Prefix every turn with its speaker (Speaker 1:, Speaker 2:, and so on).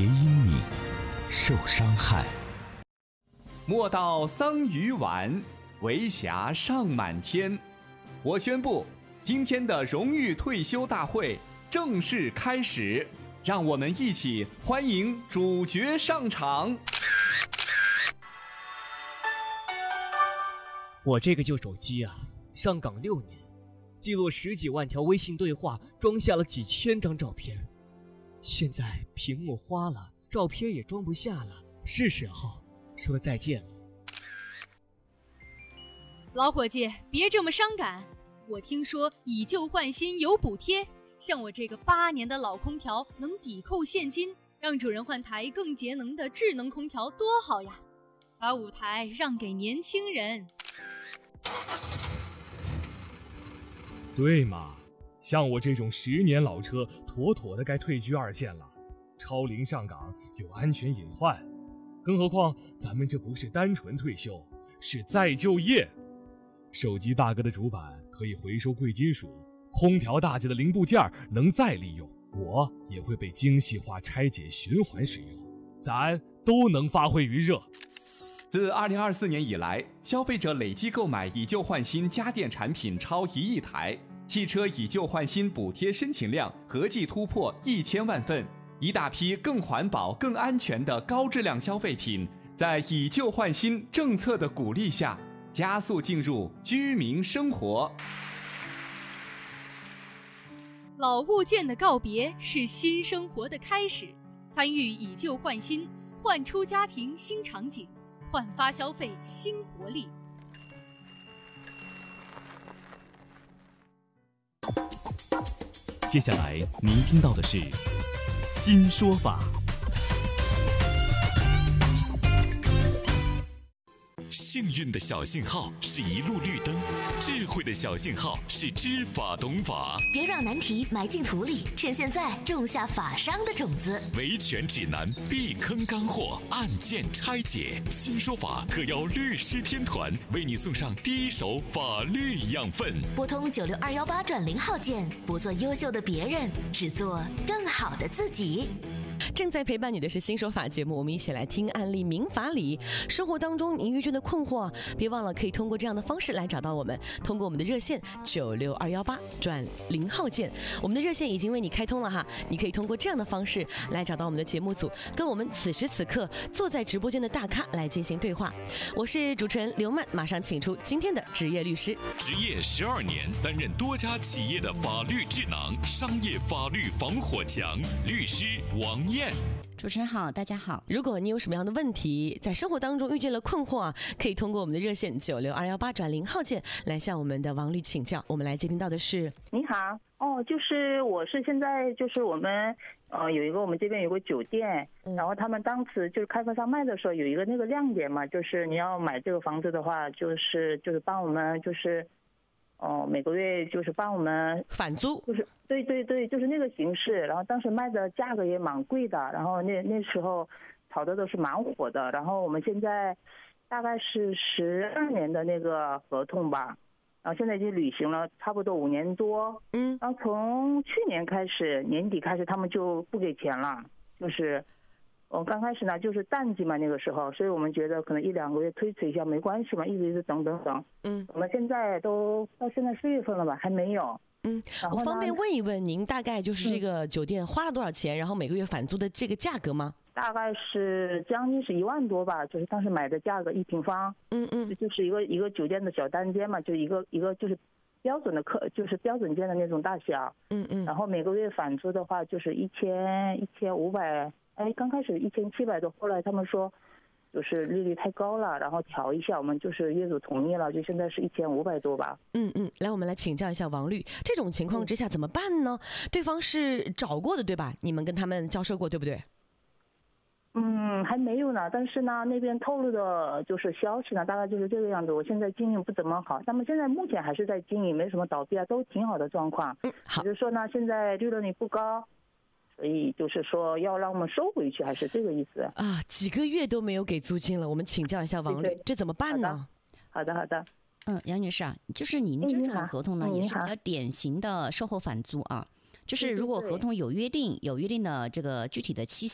Speaker 1: 别因你受伤害。
Speaker 2: 莫道桑榆晚，为霞尚满天。我宣布，今天的荣誉退休大会正式开始，让我们一起欢迎主角上场。
Speaker 3: 我这个旧手机啊，上岗6年，记录10几万条微信对话，装下了几千张照片。现在屏幕花了，照片也装不下了，是时候说再见了。
Speaker 4: 老伙计，别这么伤感。我听说以旧换新有补贴，像我这个8年的老空调能抵扣现金，让主人换台更节能的智能空调多好呀！把舞台让给年轻人。
Speaker 5: 对嘛，像我这种10年老车，妥妥的该退居2线了。超龄上岗有安全隐患，更何况咱们这不是单纯退休，是再就业。手机大哥的主板可以回收贵金属，空调大姐的零部件能再利用，我也会被精细化拆解循环使用，咱都能发挥余热。
Speaker 2: 自2024年以来，消费者累计购买以旧换新家电产品超1亿台，汽车以旧换新补贴申请量合计突破1000万份，一大批更环保、更安全的高质量消费品，在以旧换新政策的鼓励下，加速进入居民生活。
Speaker 4: 老物件的告别是新生活的开始，参与以旧换新，焕出家庭新场景，焕发消费新活力。
Speaker 1: 接下来您听到的是新说法。
Speaker 6: 幸运的小信号是一路绿灯，智慧的小信号是知法懂法。
Speaker 7: 别让难题埋进土里，趁现在种下法商的种子。
Speaker 6: 维权指南，避坑干货，案件拆解。新说法特邀律师天团为你送上第一手法律养分。
Speaker 7: 拨通96218转0号键，不做优秀的别人，只做更好的自己。
Speaker 8: 正在陪伴你的是新说法节目，我们一起来听案例民法里。生活当中你遇见的困惑，别忘了可以通过这样的方式来找到我们，通过我们的热线96218转0号键，我们的热线已经为你开通了哈，你可以通过这样的方式来找到我们的节目组，跟我们此时此刻坐在直播间的大咖来进行对话。我是主持人刘曼，马上请出今天的职业律师。
Speaker 6: 执业12年，担任多家企业的法律智囊，商业法律防火墙，律师王燕。
Speaker 9: 主持人好，大家好。
Speaker 8: 如果你有什么样的问题，在生活当中遇见了困惑啊，可以通过我们的热线96218转0号键来向我们的王律请教。我们来接听到的是，
Speaker 10: 你好，就是我是现在就是我们有一个我们这边有个酒店，然后他们当时就是开发商卖的时候有一个那个亮点嘛，就是你要买这个房子的话，就是帮我们就是每个月就是帮我们
Speaker 8: 返租，
Speaker 10: 就是对，就是那个形式。然后当时卖的价格也蛮贵的，然后那时候炒的都是蛮火的。然后我们现在大概是12年的那个合同吧，然后现在已经履行了差不多5年多。然后从去年开始年底开始他们就不给钱了，就是刚开始呢就是淡季嘛那个时候，所以我们觉得可能1-2个月推迟一下没关系嘛，一直等。我们现在都到现在4月份了吧，还没有。
Speaker 8: 我方便问一问您大概就是这个酒店花了多少钱，然后每个月返租的这个价格吗？
Speaker 10: 大概是将近是1万多吧，就是当时买的价格1平方。就是一个酒店的小单间嘛，就一个就是标准的就是标准间的那种大小。然后每个月返租的话就是1500，刚开始1700多，后来他们说就是利率太高了，然后调一下，我们就是业主同意了，就现在是1500多吧。
Speaker 8: 来，我们来请教一下王律，这种情况之下怎么办呢？对方是找过的对吧？你们跟他们交涉过对不对？
Speaker 10: 还没有呢，但是呢，那边透露的就是消息呢，大概就是这个样子。我现在经营不怎么好，他们现在目前还是在经营，没什么倒闭啊，都挺好的状况。
Speaker 8: 好，
Speaker 10: 只是说呢，现在利润率不高，所以就是说要让我们收回去，还是这个意思
Speaker 8: 啊？几个月都没有给租金了，我们请教一下王律，这怎么办呢？
Speaker 10: 好的。
Speaker 9: 杨女士啊，就是您这种合同呢，也是比较典型的售后返租啊。就是如果合同有约定的这个具体的期限。